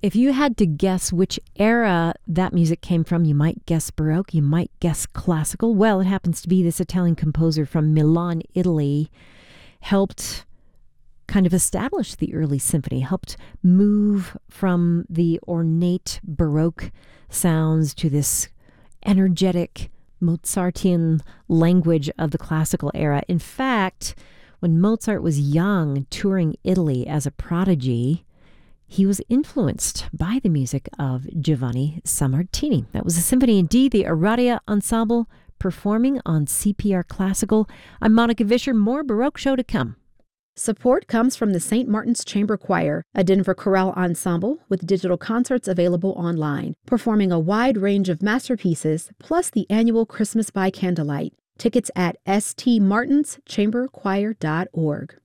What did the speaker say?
If you had to guess which era that music came from, you might guess Baroque, you might guess classical. Well, it happens to be this Italian composer from Milan, Italy, helped kind of establish the early symphony, helped move from the ornate Baroque sounds to this energetic Mozartian language of the classical era. In fact, when Mozart was young, touring Italy as a prodigy, he was influenced by the music of Giovanni Sammartini. That was a symphony in D, the Aradia Ensemble, performing on CPR Classical. I'm Monica Vischer. More Baroque show to come. Support comes from the St. Martin's Chamber Choir, a Denver chorale ensemble with digital concerts available online, performing a wide range of masterpieces, plus the annual Christmas by Candlelight. Tickets at stmartinschamberchoir.org.